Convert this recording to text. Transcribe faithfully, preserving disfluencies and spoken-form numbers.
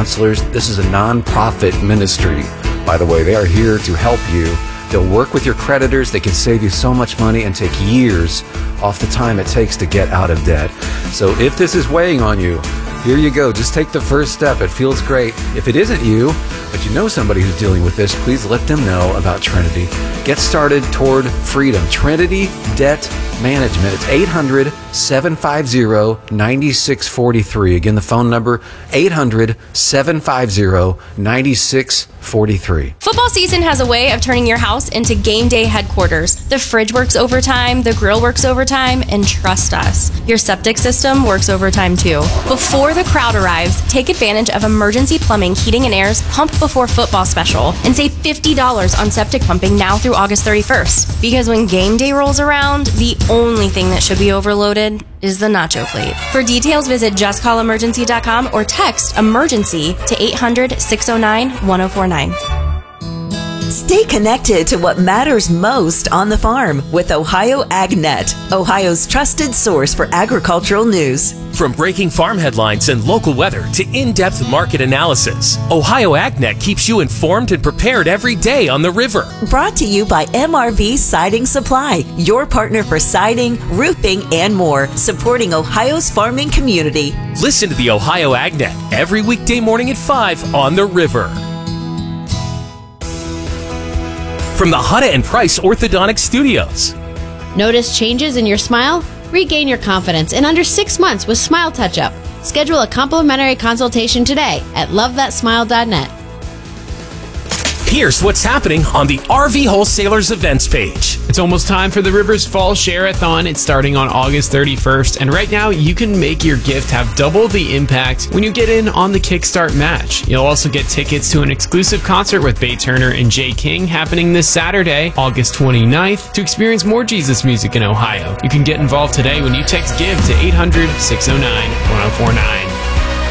Counselors. This is a non-profit ministry, by the way. They are here to help you. They'll work with your creditors. They can save you so much money and take years off the time it takes to get out of debt. So if this is weighing on you, here you go. Just take the first step. It feels great. If it isn't you, but you know somebody who's dealing with this, please let them know about Trinity. Get started toward freedom. Trinity Debt Management. It's eight hundred, seven five zero, nine six four three. Again, the phone number, eight hundred, seven five zero, nine six four three. Football season has a way of turning your house into game day headquarters. The fridge works overtime, the grill works overtime, and trust us, your septic system works overtime too. Before the crowd arrives, take advantage of Emergency Plumbing Heating and Air's Pump Before Football special and save fifty dollars on septic pumping now through August thirty-first. Because when game day rolls around, the only thing that should be overloaded is the nacho plate. For details, visit just call emergency dot com or text emergency to eight hundred, six oh nine, one oh four nine. Stay connected to what matters most on the farm with Ohio AgNet, Ohio's trusted source for agricultural news. From breaking farm headlines and local weather to in-depth market analysis, Ohio AgNet keeps you informed and prepared every day on the river. Brought to you by M R V Siding Supply, your partner for siding, roofing, and more, supporting Ohio's farming community. Listen to the Ohio AgNet every weekday morning at five on the river. From the Hutta and Price Orthodontic Studios. Notice changes in your smile? Regain your confidence in under six months with Smile Touch-Up. Schedule a complimentary consultation today at love that smile dot net. Here's what's happening on the R V Wholesalers events page. It's almost time for the Rivers Fall Share-a-thon. It's starting on August thirty-first, and right now you can make your gift have double the impact when you get in on the Kickstart match. You'll also get tickets to an exclusive concert with Bay Turner and Jay King happening this Saturday, August twenty-ninth, to experience more Jesus music in Ohio. You can get involved today when you text GIVE to eight hundred, six oh nine, one oh four nine.